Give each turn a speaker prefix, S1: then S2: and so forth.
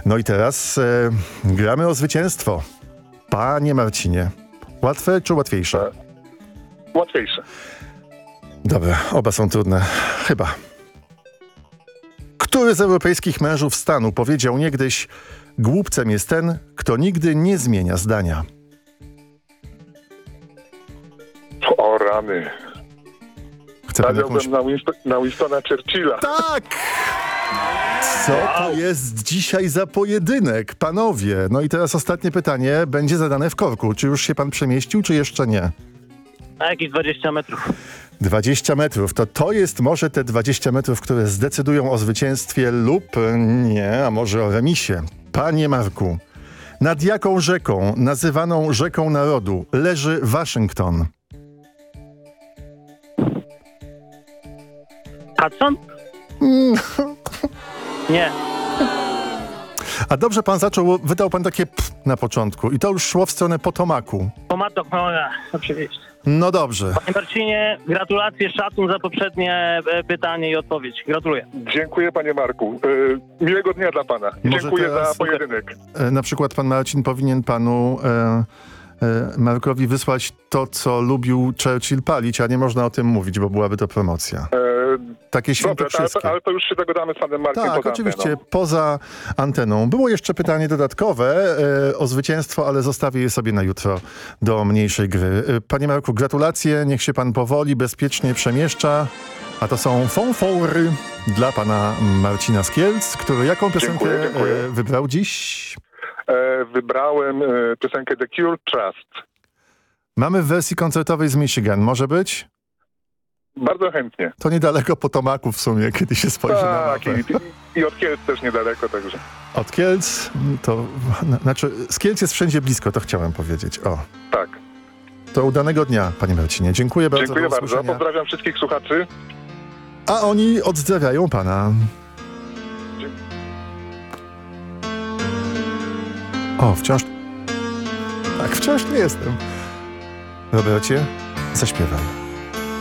S1: No i teraz gramy o zwycięstwo. Panie Marcinie, łatwe czy łatwiejsze?
S2: Łatwiejsze.
S1: Dobra, oba są trudne. Chyba. Który z europejskich mężów stanu powiedział niegdyś: głupcem jest ten, kto nigdy nie zmienia zdania?
S2: O rany.
S1: Chce pan jakąś...
S2: Stawiałbym na Winstona Churchilla.
S1: Tak! Co to jest dzisiaj za pojedynek, panowie? No i teraz ostatnie pytanie będzie zadane w korku. Czy już się pan przemieścił, czy jeszcze nie?
S3: A jakieś 20 metrów.
S1: 20 metrów. To jest może te 20 metrów, które zdecydują o zwycięstwie lub nie, a może o remisie. Panie Marku, nad jaką rzeką, nazywaną Rzeką Narodu, leży Waszyngton?
S3: Hudson? Nie.
S1: A dobrze pan zaczął, wydał pan takie na początku i to już szło w stronę Potomaku.
S3: Pomatok, oczywiście.
S1: No dobrze.
S3: Panie Marcinie, gratulacje, szacun za poprzednie pytanie i odpowiedź. Gratuluję.
S2: Dziękuję, panie Marku. Miłego dnia dla pana.
S1: Może
S2: Dziękuję
S1: teraz-
S2: za pojedynek.
S1: Na przykład pan Marcin powinien panu Markowi wysłać to, co lubił Churchill palić, a nie można o tym mówić, bo byłaby to promocja. Takie świętokrzyskie.
S2: Ale to już się dogadamy z panem Markiem.
S1: Tak,
S2: poza
S1: oczywiście,
S2: anteną.
S1: poza anteną. Było jeszcze pytanie dodatkowe o zwycięstwo, ale zostawię je sobie na jutro do mniejszej gry. Panie Marku, gratulacje, niech się pan powoli, bezpiecznie przemieszcza. A to są fonfory dla pana Marcina z Kielc, który jaką piosenkę
S2: Dziękuję.
S1: wybrał dziś?
S2: Wybrałem piosenkę The Cure, Trust.
S1: Mamy w wersji koncertowej z Michigan. Może być?
S2: Bardzo chętnie.
S1: To niedaleko Potomaku w sumie, kiedy się spojrzy na
S2: Tak,
S1: mapę.
S2: i od Kielc też niedaleko, także.
S1: Od Kielc, to znaczy z Kielc jest wszędzie blisko, to chciałem powiedzieć. O,
S2: Tak.
S1: to udanego dnia, panie Marcinie. Dziękuję bardzo.
S2: Dziękuję
S1: do
S2: bardzo.
S1: usłyszenia.
S2: Pozdrawiam wszystkich słuchaczy.
S1: A oni odzdrawiają pana. O, wciąż... Tak, wciąż nie jestem. Robercie, zaśpiewaj.